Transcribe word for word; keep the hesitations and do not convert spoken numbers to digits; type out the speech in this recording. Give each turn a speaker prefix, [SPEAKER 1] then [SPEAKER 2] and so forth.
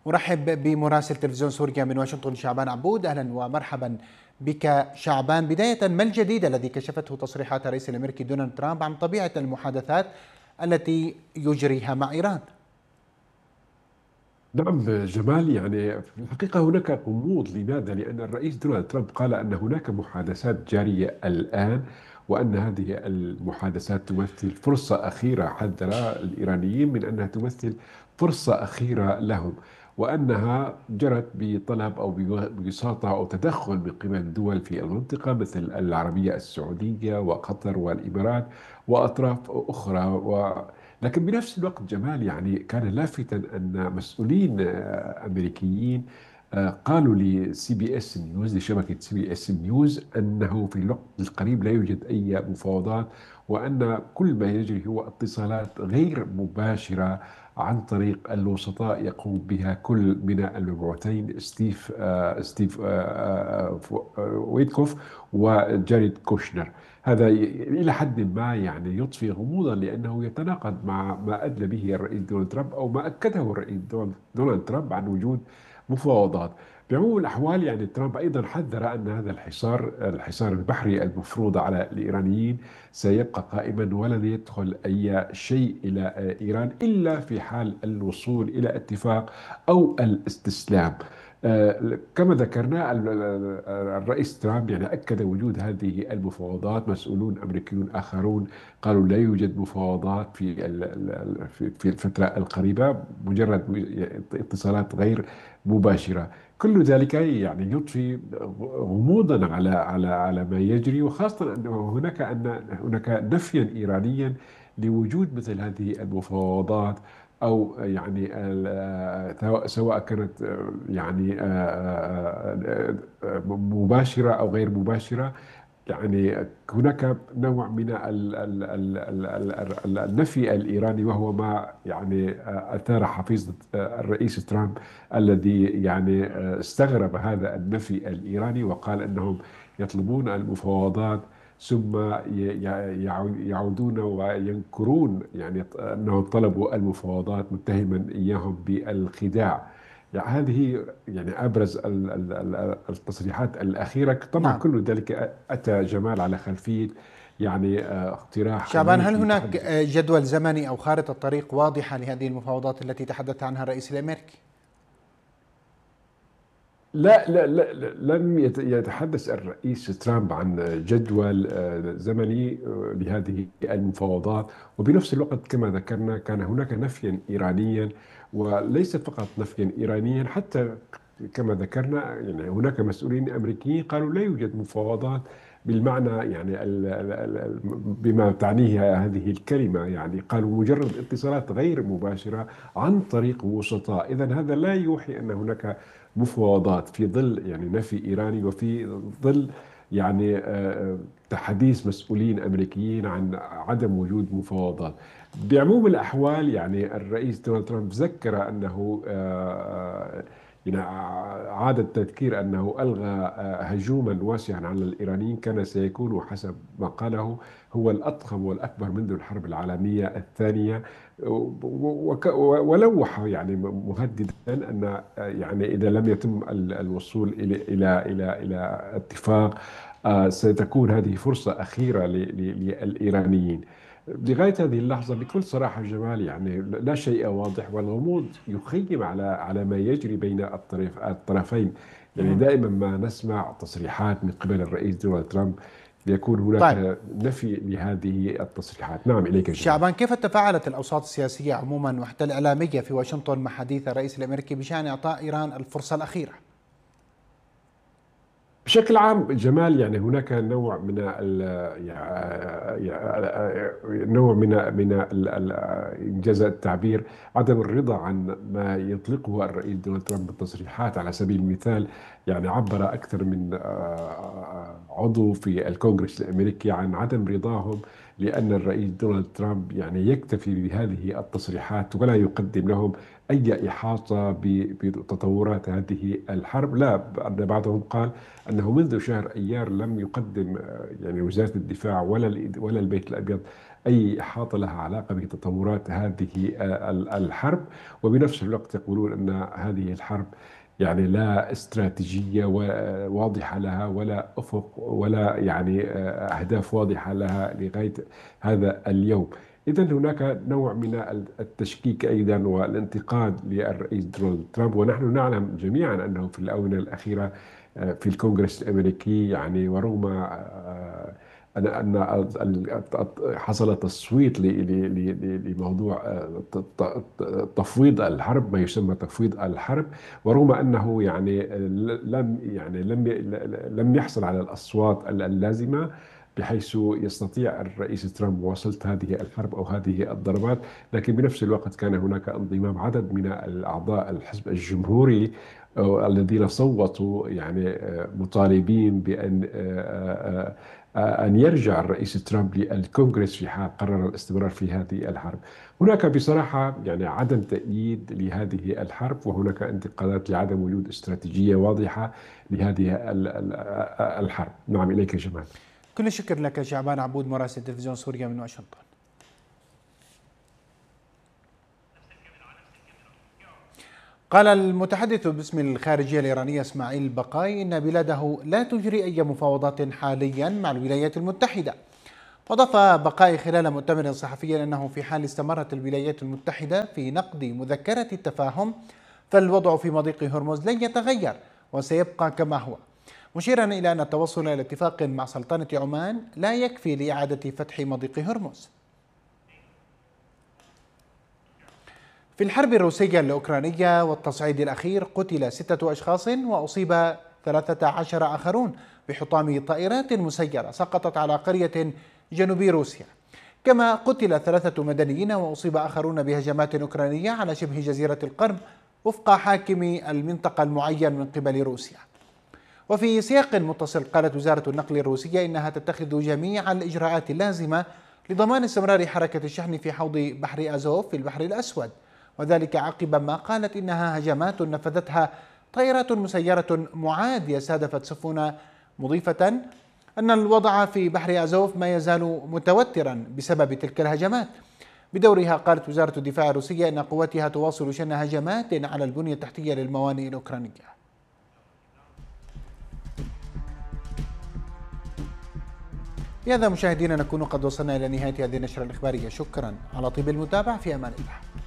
[SPEAKER 1] أرحب بمراسل تلفزيون سوريا من واشنطن شعبان عبود. أهلا ومرحبا بك شعبان. بداية، ما الجديد الذي كشفته تصريحات الرئيس الأمريكي دونالد ترامب عن طبيعة المحادثات التي يجريها مع إيران؟
[SPEAKER 2] نعم جمال، يعني في الحقيقة هناك غموض. لماذا؟ لأن الرئيس دونالد ترامب قال أن هناك محادثات جارية الآن، وأن هذه المحادثات تمثل فرصة أخيرة. حذر الإيرانيين من أنها تمثل فرصة أخيرة لهم، وأنها جرت بطلب أو بوساطة أو تدخل من قبل دول في المنطقة مثل العربية السعودية وقطر والإمارات وأطراف أخرى. لكن بنفس الوقت جمال، يعني كان لافتا أن مسؤولين آه، أمريكيين آه، قالوا لسي بي اس نيوز، لشبكة سي بي اس نيوز، أنه في الوقت القريب لا يوجد أي مفاوضات، وأن كل ما يجري هو اتصالات غير مباشرة عن طريق الوسطاء يقوم بها كل من المبعوثين، ستيف آه، ستيف آه، آه، فو- آه، ويتكوف وجاريد كوشنر. هذا ي- إلى حد ما يعني يضفي غموضا، لأنه يتناقض مع ما أدلى به الرئيس دونالد ترامب أو ما أكده الرئيس دونالد دونالد ترامب عن وجود مفاوضات. بعموم الأحوال يعني ترامب أيضا حذر أن هذا الحصار الحصار البحري المفروض على الإيرانيين سيبقى قائما، ولن يدخل أي شيء إلى إيران إلا في حال الوصول إلى اتفاق أو الاستسلام. آه، كما ذكرنا، ال- ال- الرئيس ترامب يعني أكد وجود هذه المفاوضات. مسؤولون أمريكيون آخرون قالوا لا يوجد مفاوضات في ال- ال- في في الفترة القريبة، مجرد اتصالات غير مباشرة. كل ذلك يعني يضفي غموضا على على على ما يجري، وخاصة أن هناك أن هناك نفيا إيرانيا لوجود مثل هذه المفاوضات، أو يعني ال- سواء سواء كانت يعني مباشرة أو غير مباشرة. يعني هناك نوع من ال- ال- ال- ال- ال- ال- النفي الإيراني، وهو ما يعني أثار حفيظة الرئيس ترامب، الذي يعني استغرب هذا النفي الإيراني وقال أنهم يطلبون المفاوضات ثم ي- يعو- يعودون وينكرون يعني أنهم طلبوا المفاوضات، متهما إياهم بالخداع. يعني هذه يعني أبرز ال- ال- ال- التصريحات الأخيرة. طبعا
[SPEAKER 1] نعم
[SPEAKER 2] كل ذلك أتى جمال على خلفية يعني آه، اقتراح
[SPEAKER 1] شعبان، هل
[SPEAKER 2] أمريكي
[SPEAKER 1] هناك
[SPEAKER 2] تحدث.
[SPEAKER 1] جدول زمني أو خارطة طريق واضحة لهذه المفاوضات التي تحدث عنها الرئيس الأمريكي؟
[SPEAKER 2] لا لا لا لا- لم يت- يتحدث الرئيس ترامب عن جدول آه، زمني آه، لهذه المفاوضات. وبنفس الوقت كما ذكرنا كان هناك نفيا إيرانيا، وليس فقط نفيا إيرانيا، حتى كما ذكرنا يعني هناك مسؤولين أمريكيين قالوا لا يوجد مفاوضات بالمعنى يعني ال- ال- ال- بما تعنيه هذه الكلمة. يعني قالوا مجرد اتصالات غير مباشرة عن طريق وسطاء. إذا هذا لا يوحي أن هناك مفاوضات في ظل يعني نفي إيراني، وفي ظل يعني آه، تحديث مسؤولين أمريكيين عن عدم وجود مفاوضات. بعموم الأحوال يعني الرئيس دونالد ترامب ذكر أنه آه، يعني عاد التذكير أنه ألغى آه، هجوما واسعا على الإيرانيين كان سيكون حسب ما قاله هو الأضخم والأكبر منذ الحرب العالمية الثانية. وك- ولوح يعني مهددا أن يعني إذا لم يتم ال- الوصول إلى إلى إلى إلى اتفاق، آه، ستكون هذه فرصة أخيرة ل- ل- للإيرانيين. لغاية هذه اللحظة بكل صراحة جمال يعني لا شيء واضح، والغموض يخيم على على ما يجري بين الطرف الطرفين. يعني
[SPEAKER 1] مهم.
[SPEAKER 2] دائما ما نسمع تصريحات من قبل الرئيس دونالد ترامب ليكون
[SPEAKER 1] طيب
[SPEAKER 2] هناك نفي لهذه التصريحات. نعم، إليك جمال.
[SPEAKER 1] شعبان، كيف تفاعلت الأوساط السياسية عموما وحتى الإعلامية في واشنطن مع حديث الرئيس الأمريكي بشأن إعطاء إيران الفرصة الأخيرة؟
[SPEAKER 2] بشكل عام جمال، يعني هناك نوع من ال يعني نوع من من ال- ال- انجاز التعبير، عدم الرضا عن ما يطلقه الرئيس دونالد ترامب بالتصريحات. على سبيل المثال يعني عبر اكثر من آه، عضو في الكونغرس الامريكي عن عدم رضاهم لان الرئيس دونالد ترامب يعني يكتفي بهذه التصريحات ولا يقدم لهم اي احاطه ب- بتطورات هذه الحرب. لا، أن بعضهم قال أنه منذ شهر أيار لم يقدم آه، يعني وزارة الدفاع ولا ال- ولا البيت الأبيض أي إحاطة لها علاقة بتطورات هذه الحرب. وبنفس الوقت يقولون أن هذه الحرب يعني لا استراتيجية واضحة لها، ولا أفق، ولا يعني أهداف واضحة لها لغاية هذا اليوم. إذا هناك نوع من التشكيك أيضا والانتقاد للرئيس دونالد ترامب. ونحن نعلم جميعا أنه في الآونة الأخيرة في الكونغرس الأمريكي يعني، ورغم أن أن حصل تصويت لموضوع تفويض الحرب، ما يسمى تفويض الحرب، ورغم أنه يعني لم يعني لم لم يحصل على الأصوات اللازمة بحيث يستطيع الرئيس ترامب مواصلة هذه الحرب أو هذه الضربات، لكن بنفس الوقت كان هناك انضمام عدد من الأعضاء الحزب الجمهوري الذين صوتوا يعني مطالبين بأن أن يرجع الرئيس ترامب للكونغرس في حال قرر الاستمرار في هذه الحرب. هناك بصراحة يعني عدم تأييد لهذه الحرب، وهناك انتقادات لعدم وجود استراتيجية واضحة لهذه الحرب. نعم، إليك جمال.
[SPEAKER 1] كل الشكر لك شعبان عبود، مراسل تلفزيون سوريا من واشنطن. قال المتحدث باسم الخارجية الإيرانية إسماعيل بقاي إن بلاده لا تجري أي مفاوضات حاليا مع الولايات المتحدة. وأضاف بقاي خلال مؤتمر صحفي أنه في حال استمرت الولايات المتحدة في نقد مذكرة التفاهم فالوضع في مضيق هرمز لن يتغير وسيبقى كما هو، مشيرا إلى أن التوصل إلى اتفاق مع سلطنة عمان لا يكفي لإعادة فتح مضيق هرمز. في الحرب الروسية الأوكرانية والتصعيد الأخير قتل ستة أشخاص وأصيب ثلاثة عشر آخرون بحطام طائرات مسيرة سقطت على قرية جنوبي روسيا، كما قتل ثلاثة مدنيين وأصيب آخرون بهجمات أوكرانية على شبه جزيرة القرم وفق حاكم المنطقة المعين من قبل روسيا. وفي سياق متصل قالت وزارة النقل الروسية إنها تتخذ جميع الإجراءات اللازمة لضمان استمرار حركة الشحن في حوض بحر أزوف في البحر الأسود، وذلك عقب ما قالت إنها هجمات نفذتها طائرات مسيرة معادية استهدفت سفن، مضيفة أن الوضع في بحر أزوف ما يزال متوترا بسبب تلك الهجمات. بدورها قالت وزارة الدفاع الروسية إن قواتها تواصل شن هجمات على البنية التحتية للموانئ الأوكرانية. بهذا مشاهدينا نكون قد وصلنا إلى نهاية هذه النشرة الإخبارية. شكرا على طيب المتابعة، في أمان الله.